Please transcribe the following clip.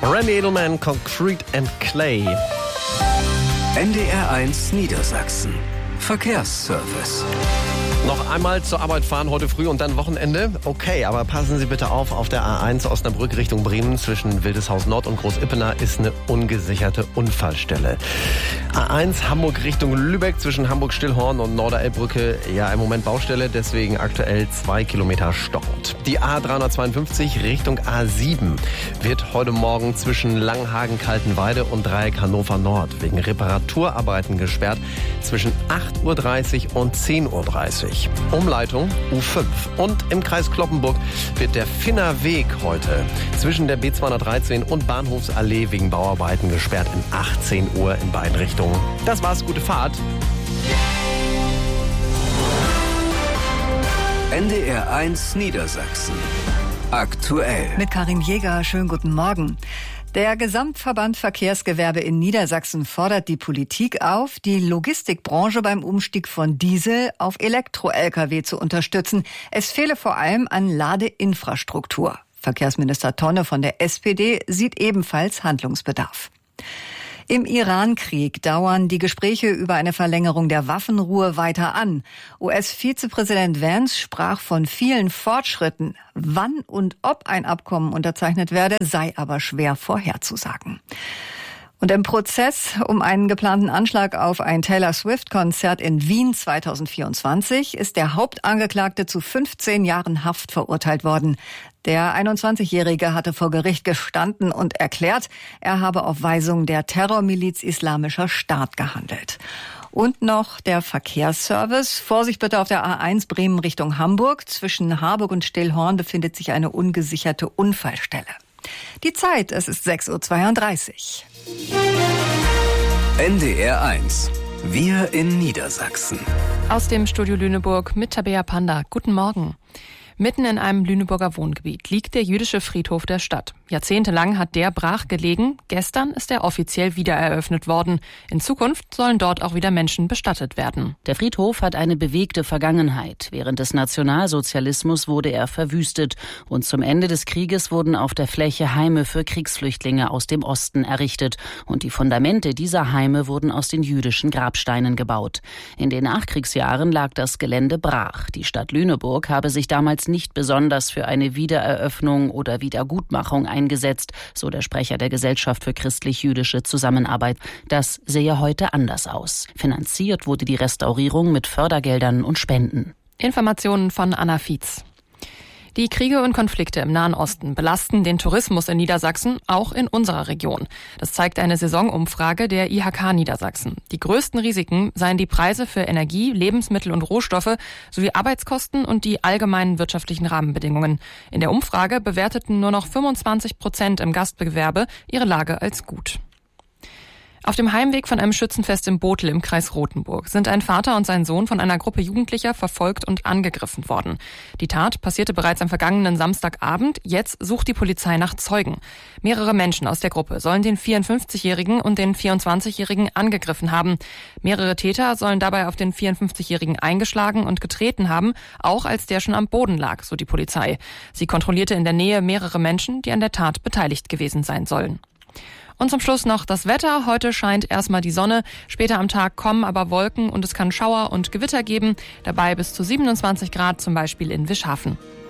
Randy Edelman, Concrete and Clay. NDR1 Niedersachsen. Verkehrsservice. Noch einmal zur Arbeit fahren heute früh und dann Wochenende? Okay, aber passen Sie bitte auf der A1 Osnabrück Richtung Bremen zwischen Wildeshaus Nord und Groß-Ippener ist eine ungesicherte Unfallstelle. A1 Hamburg Richtung Lübeck zwischen Hamburg-Stillhorn und Norderelbbrücke, ja im Moment Baustelle, deswegen aktuell 2 Kilometer stockend. Die A352 Richtung A7 wird heute Morgen zwischen Langhagen-Kaltenweide und Dreieck Hannover Nord wegen Reparaturarbeiten gesperrt zwischen 8.30 Uhr und 10.30 Uhr. Umleitung U5. Und im Kreis Cloppenburg wird der Finner Weg heute zwischen der B213 und Bahnhofsallee wegen Bauarbeiten gesperrt in 18 Uhr in beiden Richtungen. Das war's, gute Fahrt. NDR1 Niedersachsen. Aktuell. Mit Karin Jäger, schönen guten Morgen. Der Gesamtverband Verkehrsgewerbe in Niedersachsen fordert die Politik auf, die Logistikbranche beim Umstieg von Diesel auf Elektro-Lkw zu unterstützen. Es fehle vor allem an Ladeinfrastruktur. Verkehrsminister Tonne von der SPD sieht ebenfalls Handlungsbedarf. Im Iran-Krieg dauern die Gespräche über eine Verlängerung der Waffenruhe weiter an. US-Vizepräsident Vance sprach von vielen Fortschritten. Wann und ob ein Abkommen unterzeichnet werde, sei aber schwer vorherzusagen. Und im Prozess um einen geplanten Anschlag auf ein Taylor Swift-Konzert in Wien 2024 ist der Hauptangeklagte zu 15 Jahren Haft verurteilt worden. Der 21-Jährige hatte vor Gericht gestanden und erklärt, er habe auf Weisung der Terrormiliz Islamischer Staat gehandelt. Und noch der Verkehrsservice. Vorsicht bitte auf der A1 Bremen Richtung Hamburg. Zwischen Harburg und Stillhorn befindet sich eine ungesicherte Unfallstelle. Die Zeit, es ist 6.32 Uhr. NDR1. Wir in Niedersachsen. Aus dem Studio Lüneburg mit Tabea Panda. Guten Morgen. Mitten in einem Lüneburger Wohngebiet liegt der jüdische Friedhof der Stadt. Jahrzehntelang hat der brach gelegen. Gestern ist er offiziell wiedereröffnet worden. In Zukunft sollen dort auch wieder Menschen bestattet werden. Der Friedhof hat eine bewegte Vergangenheit. Während des Nationalsozialismus wurde er verwüstet. Und zum Ende des Krieges wurden auf der Fläche Heime für Kriegsflüchtlinge aus dem Osten errichtet. Und die Fundamente dieser Heime wurden aus den jüdischen Grabsteinen gebaut. In den Nachkriegsjahren lag das Gelände brach. Die Stadt Lüneburg habe sich damals nicht besonders für eine Wiedereröffnung oder Wiedergutmachung eingesetzt, so der Sprecher der Gesellschaft für christlich-jüdische Zusammenarbeit. Das sehe heute anders aus. Finanziert wurde die Restaurierung mit Fördergeldern und Spenden. Informationen von Anna Fietz. Die Kriege und Konflikte im Nahen Osten belasten den Tourismus in Niedersachsen, auch in unserer Region. Das zeigt eine Saisonumfrage der IHK Niedersachsen. Die größten Risiken seien die Preise für Energie, Lebensmittel und Rohstoffe sowie Arbeitskosten und die allgemeinen wirtschaftlichen Rahmenbedingungen. In der Umfrage bewerteten nur noch 25% im Gastgewerbe ihre Lage als gut. Auf dem Heimweg von einem Schützenfest im Botel im Kreis Rothenburg sind ein Vater und sein Sohn von einer Gruppe Jugendlicher verfolgt und angegriffen worden. Die Tat passierte bereits am vergangenen Samstagabend. Jetzt sucht die Polizei nach Zeugen. Mehrere Menschen aus der Gruppe sollen den 54-Jährigen und den 24-Jährigen angegriffen haben. Mehrere Täter sollen dabei auf den 54-Jährigen eingeschlagen und getreten haben, auch als der schon am Boden lag, so die Polizei. Sie kontrollierte in der Nähe mehrere Menschen, die an der Tat beteiligt gewesen sein sollen. Und zum Schluss noch das Wetter. Heute scheint erstmal die Sonne. Später am Tag kommen aber Wolken und es kann Schauer und Gewitter geben. Dabei bis zu 27 Grad, zum Beispiel in Wischhafen.